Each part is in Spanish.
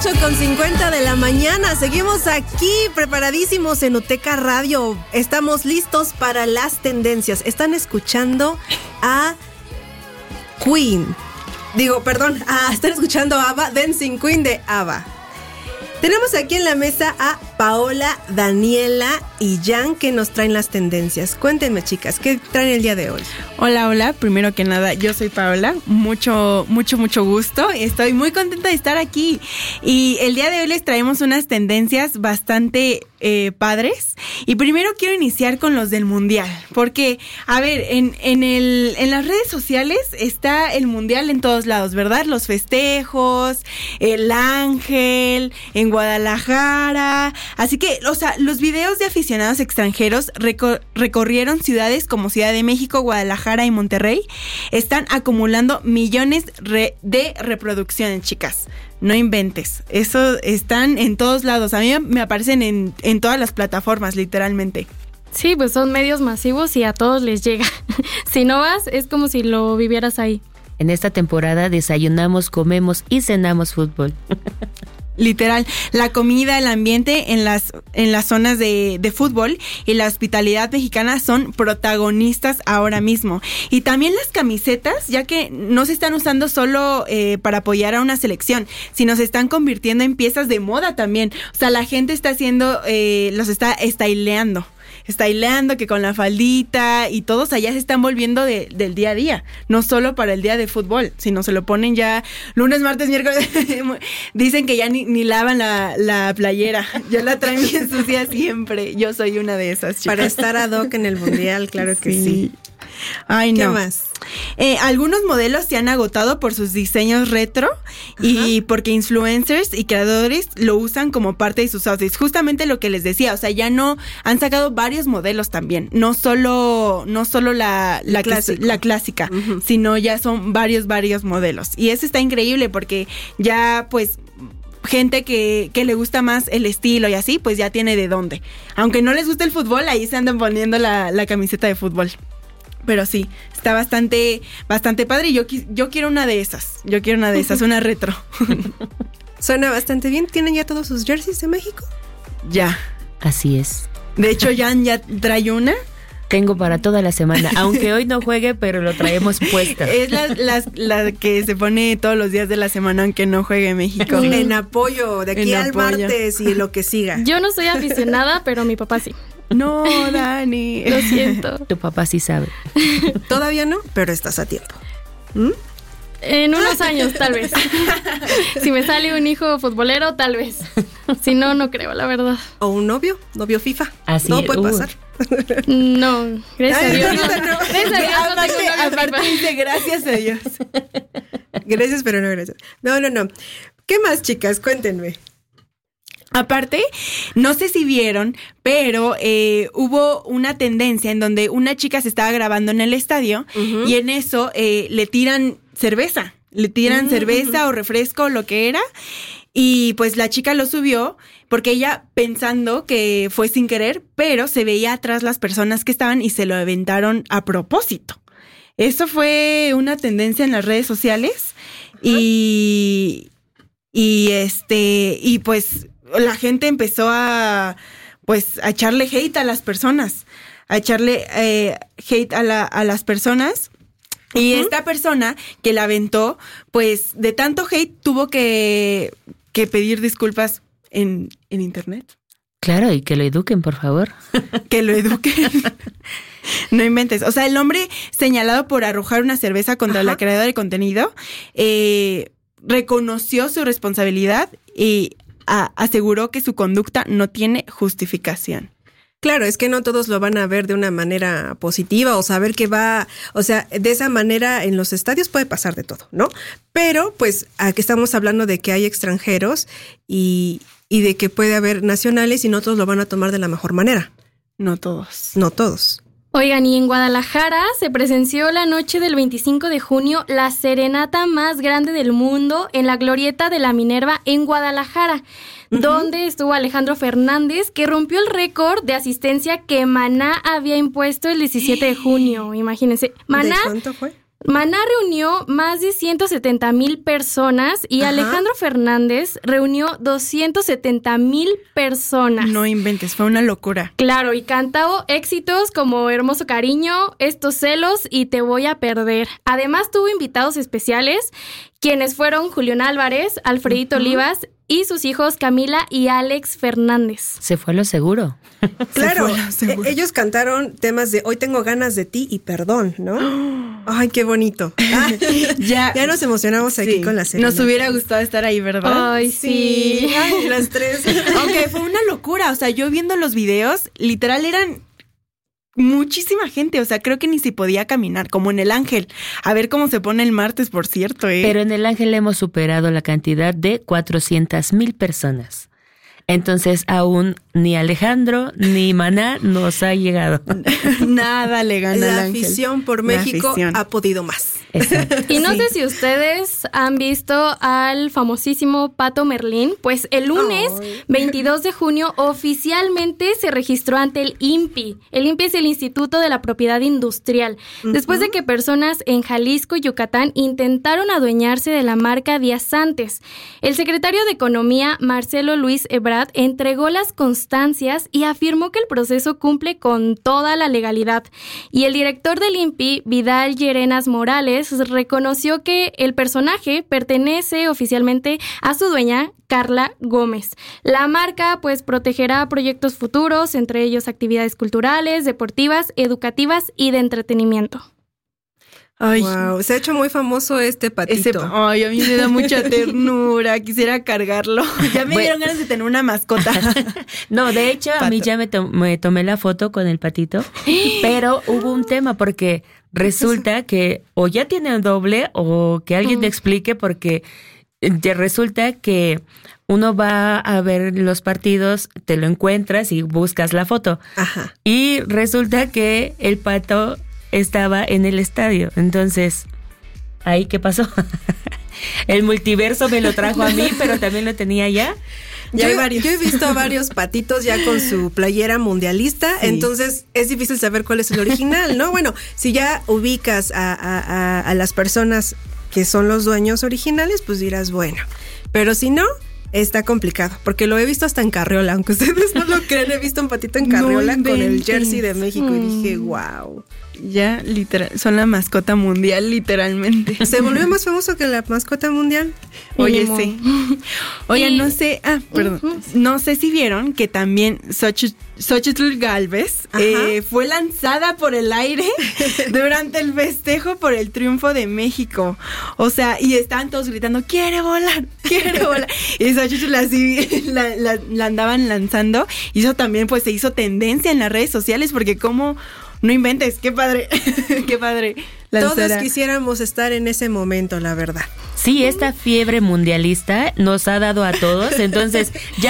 8:50 de la mañana. Seguimos aquí preparadísimos en Uteca Radio. Estamos listos para las tendencias. Están escuchando a Queen. Están escuchando a ABBA, Dancing Queen de ABBA. Tenemos aquí en la mesa a Paola, Daniela y Jan que nos traen las tendencias. Cuéntenme, chicas, ¿qué traen el día de hoy? Hola, primero que nada, yo soy Paola, mucho gusto, estoy muy contenta de estar aquí y el día de hoy les traemos unas tendencias bastante padres y primero quiero iniciar con los del Mundial, porque, a ver, en las redes sociales está el Mundial en todos lados, ¿verdad? Los festejos, el ángel, en Guadalajara, así que, o sea, los videos de aficionados extranjeros recorrieron ciudades como Ciudad de México, Guadalajara y Monterrey, están acumulando millones de reproducciones, chicas. No inventes, eso están en todos lados, a mí me aparecen en todas las plataformas, literalmente. Sí, pues son medios masivos y a todos les llega. Si no vas, es como si lo vivieras ahí. En esta temporada desayunamos, comemos y cenamos fútbol. Literal, la comida, el ambiente en las zonas de fútbol y la hospitalidad mexicana son protagonistas ahora mismo. Y también las camisetas, ya que no se están usando solo para apoyar a una selección, sino se están convirtiendo en piezas de moda también. O sea, la gente está haciendo, los está styleando, que con la faldita y todos allá se están volviendo del día a día, no solo para el día de fútbol, sino se lo ponen ya lunes, martes, miércoles. Dicen que ya ni lavan la playera, ya la traen bien sucia siempre. Yo soy una de esas, chicas. Para estar ad hoc en el Mundial, claro que sí. Ay, no. ¿Qué más? Algunos modelos se han agotado por sus diseños retro. Ajá. Y porque influencers y creadores lo usan como parte de sus outfits. Justamente lo que les decía, o sea, ya no han sacado varios modelos también, no solo la clásica, uh-huh, sino ya son varios modelos. Y eso está increíble porque ya pues gente que le gusta más el estilo y así, pues ya tiene de dónde. Aunque no les guste el fútbol, ahí se andan poniendo la camiseta de fútbol. Pero sí, está bastante padre y yo quiero una de esas. Una retro. Suena bastante bien. ¿Tienen ya todos sus jerseys de México? Ya. Así es. De hecho, Jan ya trae una. Tengo para toda la semana, aunque hoy no juegue, pero lo traemos puesta. Es la que se pone todos los días de la semana, aunque no juegue México. En apoyo, de aquí al martes y lo que siga. Yo no soy aficionada, pero mi papá sí. No, Dani. Lo siento. Tu papá sí sabe. Todavía no, pero estás a tiempo. En unos años, tal vez. Si me sale un hijo futbolero, tal vez. Si no, no creo, la verdad. O un novio FIFA. Así no puede pasar. No, gracias a Dios. Gracias a Dios. Aparte dice gracias a Dios. Gracias, pero no gracias. No. ¿Qué más, chicas? Cuéntenme. Aparte, no sé si vieron, pero hubo una tendencia en donde una chica se estaba grabando en el estadio, uh-huh, y en eso le tiran cerveza. O refresco o lo que era. Y pues la chica lo subió porque ella pensando que fue sin querer, pero se veía atrás las personas que estaban y se lo aventaron a propósito. Eso fue una tendencia en las redes sociales. Uh-huh. Y pues la gente empezó a echarle hate a las personas, hate a las personas. Y esta persona que la aventó, pues de tanto hate tuvo que pedir disculpas en internet. Claro, y que lo eduquen, por favor. Que lo eduquen. No inventes. O sea, el hombre señalado por arrojar una cerveza contra, ajá, la creadora de contenido, reconoció su responsabilidad y aseguró que su conducta no tiene justificación. Claro, es que no todos lo van a ver de una manera positiva o saber que va, o sea, de esa manera en los estadios puede pasar de todo, ¿no? Pero pues aquí estamos hablando de que hay extranjeros y de que puede haber nacionales y no todos lo van a tomar de la mejor manera. No todos. Oigan, y en Guadalajara se presenció la noche del 25 de junio la serenata más grande del mundo en la glorieta de la Minerva en Guadalajara, uh-huh, donde estuvo Alejandro Fernández, que rompió el récord de asistencia que Maná había impuesto el 17 de junio. Imagínense. Maná, ¿de cuánto fue? Maná reunió más de 170,000 personas y Alejandro Fernández reunió 270,000 personas. No inventes, fue una locura. Claro, y cantó éxitos como Hermoso Cariño, Estos Celos y Te Voy a Perder. Además tuvo invitados especiales, quienes fueron Julián Álvarez, Alfredito Olivas y sus hijos Camila y Alex Fernández. Se fue a lo seguro. Claro, ellos cantaron temas de Hoy tengo ganas de ti y Perdón, ¿no? Ay, qué bonito. Ya nos emocionamos aquí con la serie. Nos hubiera gustado estar ahí, ¿verdad? Ay, sí. Ay, las tres. Aunque fue una locura, o sea, yo viendo los videos, literal eran muchísima gente, o sea, creo que ni se podía caminar, como en el Ángel. A ver cómo se pone el martes, por cierto, Pero en el Ángel hemos superado la cantidad de 400,000 personas. Entonces, aún ni Alejandro ni Maná nos ha llegado. Nada le gana al La Ángel. afición por México ha podido más. Exacto. Y no sé si ustedes han visto al famosísimo Pato Merlín, pues el lunes 22 de junio oficialmente se registró ante el INPI. El INPI es el Instituto de la Propiedad Industrial. Después de que personas en Jalisco y Yucatán intentaron adueñarse de la marca días antes. El secretario de Economía, Marcelo Luis Ebrard, entregó las constancias y afirmó que el proceso cumple con toda la legalidad. Y el director del INPI, Vidal Llerenas Morales, reconoció que el personaje pertenece oficialmente a su dueña, Carla Gómez. La marca pues protegerá proyectos futuros, entre ellos actividades culturales, deportivas, educativas y de entretenimiento. Ay, wow, se ha hecho muy famoso este patito. Ay, a mí me da mucha ternura, quisiera cargarlo. Ya me dieron ganas de tener una mascota. No, de hecho, a mí ya me tomé la foto con el patito, pero hubo un tema porque resulta que o ya tiene doble o que alguien te explique porque resulta que uno va a ver los partidos, te lo encuentras y buscas la foto. Ajá. Y resulta que el pato estaba en el estadio. Entonces, ¿ahí qué pasó? El multiverso me lo trajo a mí, pero también lo tenía ya. Yo he visto varios patitos ya con su playera mundialista, entonces es difícil saber cuál es el original, ¿no? Bueno, si ya ubicas a las personas que son los dueños originales, pues dirás, bueno, pero si no, está complicado, porque lo he visto hasta en carriola, aunque ustedes no lo crean, he visto un patito en carriola con el jersey de México y dije, wow. Ya, literal, son la mascota mundial, literalmente. ¿Se volvió más famoso que la mascota mundial? Oye, sí. Oye, no sé, perdón, no sé si vieron que también Xochitl Gálvez fue lanzada por el aire durante el festejo por el triunfo de México. O sea, y estaban todos gritando, ¡quiere volar! ¡Quiere volar! Y Xochitl así la andaban lanzando. Y eso también pues se hizo tendencia en las redes sociales porque como... No inventes, qué padre, qué padre. Todos quisiéramos estar en ese momento, la verdad. Sí, esta fiebre mundialista nos ha dado a todos, entonces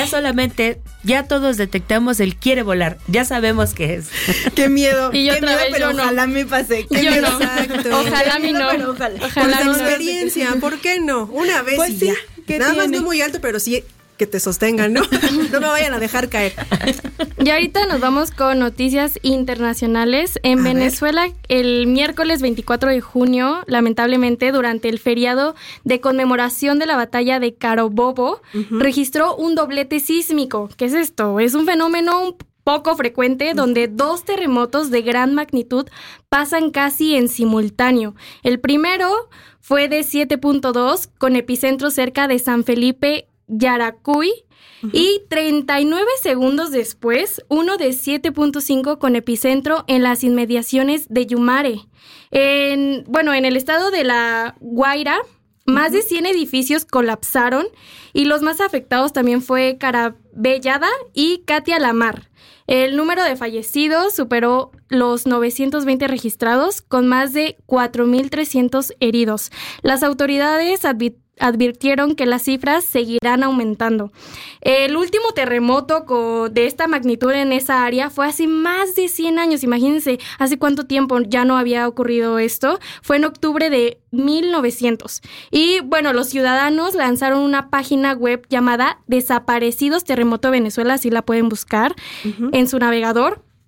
ya todos detectamos el quiere volar, ya sabemos qué es. Qué miedo, y yo qué miedo, pero yo ojalá me pase. Yo miedo. no. Exacto. Ojalá a mí no. Ojalá por la experiencia, ¿por qué no? Una vez pues y sí, ya. Nada más no muy alto, pero sí que te sostengan, ¿no? No me vayan a dejar caer. Y ahorita nos vamos con noticias internacionales. En Venezuela, el miércoles 24 de junio, lamentablemente, durante el feriado de conmemoración de la batalla de Carabobo, registró un doblete sísmico. ¿Qué es esto? Es un fenómeno un poco frecuente donde dos terremotos de gran magnitud pasan casi en simultáneo. El primero fue de 7.2 con epicentro cerca de San Felipe, Yaracuy, y 39 segundos después, uno de 7.5 con epicentro en las inmediaciones de Yumare. En el estado de La Guaira, más de 100 edificios colapsaron y los más afectados también fue Carabellada y Katia Lamar. El número de fallecidos superó los 920 registrados, con más de 4,300 heridos. Las autoridades advirtieron que las cifras seguirán aumentando. El último terremoto de esta magnitud en esa área fue hace más de 100 años. Imagínense, hace cuánto tiempo ya no había ocurrido esto. Fue en octubre de 1900. Y bueno, los ciudadanos lanzaron una página web llamada Desaparecidos Terremoto Venezuela, así la pueden buscar en su navegador.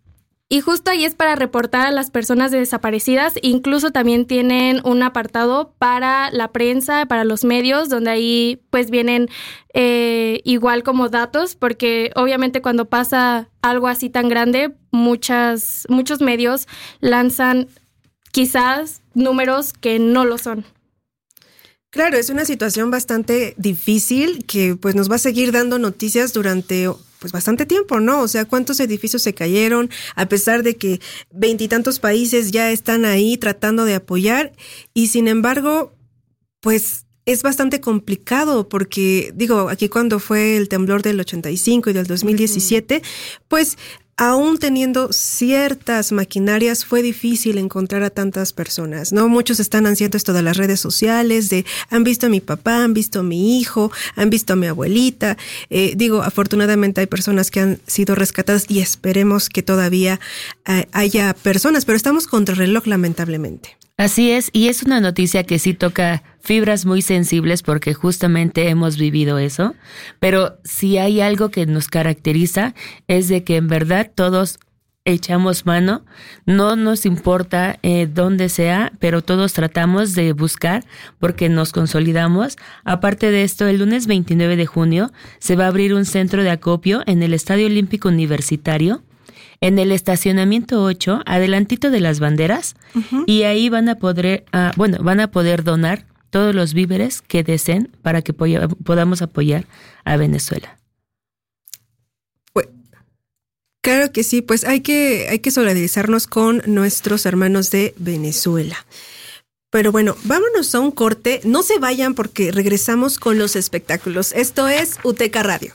Y justo ahí es para reportar a las personas desaparecidas. Incluso también tienen un apartado para la prensa, para los medios, donde ahí pues vienen igual como datos, porque obviamente cuando pasa algo así tan grande, muchos medios lanzan quizás números que no lo son. Claro, es una situación bastante difícil que pues nos va a seguir dando noticias durante pues bastante tiempo, ¿no? O sea, ¿cuántos edificios se cayeron? A pesar de que 20 y tantos países ya están ahí tratando de apoyar, y sin embargo, pues es bastante complicado porque, digo, aquí cuando fue el temblor del 85 y del 2017, pues aún teniendo ciertas maquinarias, fue difícil encontrar a tantas personas, ¿no? Muchos están haciendo esto de las redes sociales, han visto a mi papá, han visto a mi hijo, han visto a mi abuelita. Afortunadamente hay personas que han sido rescatadas y esperemos que todavía haya personas, pero estamos contra reloj, lamentablemente. Así es, y es una noticia que sí toca fibras muy sensibles porque justamente hemos vivido eso, pero si hay algo que nos caracteriza es de que en verdad todos echamos mano, no nos importa dónde sea, pero todos tratamos de buscar porque nos consolidamos. Aparte de esto, el lunes 29 de junio se va a abrir un centro de acopio en el Estadio Olímpico Universitario, en el estacionamiento 8, adelantito de las banderas, y ahí van a poder donar todos los víveres que deseen para que podamos apoyar a Venezuela. Pues, claro que sí, pues hay que solidarizarnos con nuestros hermanos de Venezuela. Pero bueno, vámonos a un corte. No se vayan porque regresamos con los espectáculos. Esto es UTECA Radio.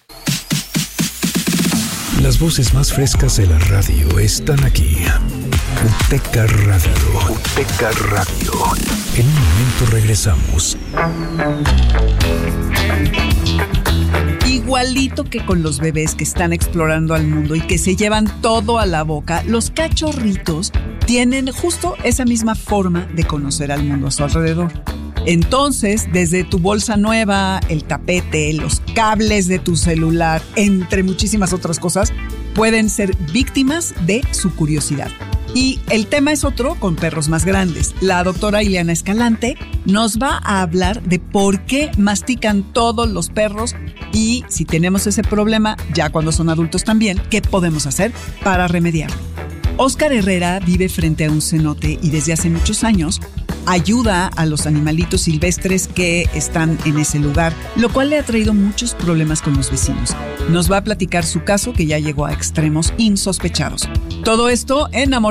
Las voces más frescas de la radio están aquí. UTECA Radio. UTECA Radio. En un momento regresamos. Igualito que con los bebés que están explorando al mundo y que se llevan todo a la boca, los cachorritos tienen justo esa misma forma de conocer al mundo a su alrededor. Entonces, desde tu bolsa nueva, el tapete, los cables de tu celular, entre muchísimas otras cosas, pueden ser víctimas de su curiosidad. Y el tema es otro con perros más grandes. La doctora Ileana Escalante nos va a hablar de por qué mastican todos los perros y si tenemos ese problema, ya cuando son adultos también, ¿qué podemos hacer para remediarlo? Óscar Herrera vive frente a un cenote y desde hace muchos años ayuda a los animalitos silvestres que están en ese lugar, lo cual le ha traído muchos problemas con los vecinos. Nos va a platicar su caso que ya llegó a extremos insospechados. Todo esto en Amor